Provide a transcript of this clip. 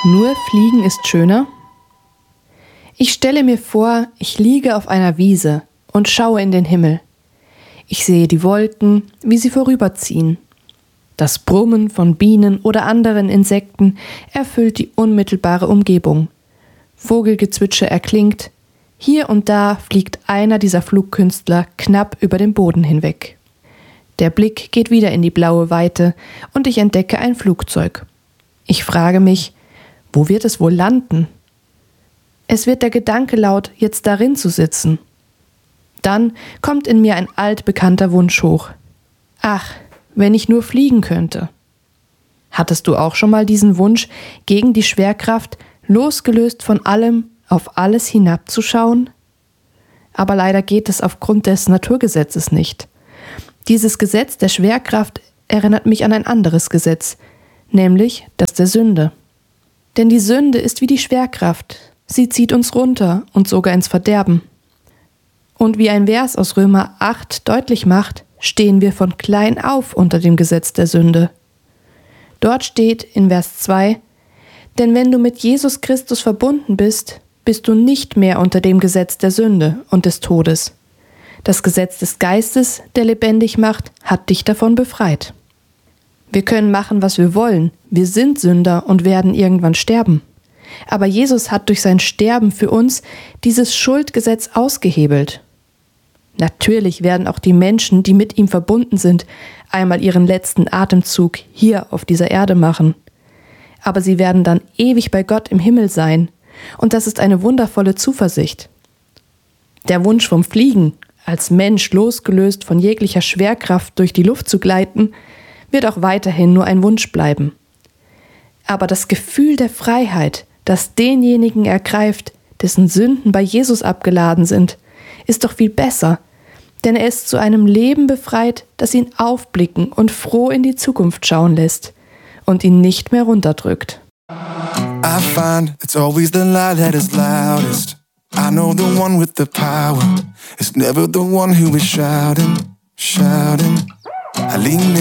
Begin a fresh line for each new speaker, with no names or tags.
Nur fliegen ist schöner? Ich stelle mir vor, ich liege auf einer Wiese und schaue in den Himmel. Ich sehe die Wolken, wie sie vorüberziehen. Das Brummen von Bienen oder anderen Insekten erfüllt die unmittelbare Umgebung. Vogelgezwitscher erklingt. Hier und da fliegt einer dieser Flugkünstler knapp über den Boden hinweg. Der Blick geht wieder in die blaue Weite und ich entdecke ein Flugzeug. Ich frage mich, wo wird es wohl landen? Es wird der Gedanke laut, jetzt darin zu sitzen. Dann kommt in mir ein altbekannter Wunsch hoch. Ach, wenn ich nur fliegen könnte. Hattest du auch schon mal diesen Wunsch, gegen die Schwerkraft, losgelöst von allem, auf alles hinabzuschauen? Aber leider geht es aufgrund des Naturgesetzes nicht. Dieses Gesetz der Schwerkraft erinnert mich an ein anderes Gesetz, nämlich das der Sünde. Denn die Sünde ist wie die Schwerkraft. Sie zieht uns runter und sogar ins Verderben. Und wie ein Vers aus Römer 8 deutlich macht, stehen wir von klein auf unter dem Gesetz der Sünde. Dort steht in Vers 2, denn wenn du mit Jesus Christus verbunden bist, bist du nicht mehr unter dem Gesetz der Sünde und des Todes. Das Gesetz des Geistes, der lebendig macht, hat dich davon befreit. Wir können machen, was wir wollen. Wir sind Sünder und werden irgendwann sterben. Aber Jesus hat durch sein Sterben für uns dieses Schuldgesetz ausgehebelt. Natürlich werden auch die Menschen, die mit ihm verbunden sind, einmal ihren letzten Atemzug hier auf dieser Erde machen. Aber sie werden dann ewig bei Gott im Himmel sein. Und das ist eine wundervolle Zuversicht. Der Wunsch vom Fliegen, als Mensch losgelöst von jeglicher Schwerkraft durch die Luft zu gleiten, wird auch weiterhin nur ein Wunsch bleiben. Aber das Gefühl der Freiheit, das denjenigen ergreift, dessen Sünden bei Jesus abgeladen sind, ist doch viel besser, denn er ist zu einem Leben befreit, das ihn aufblicken und froh in die Zukunft schauen lässt und ihn nicht mehr runterdrückt.
I find it's always the lie that is loudest. I know the one with the power. It's never the one who is shouting, shouting. I lean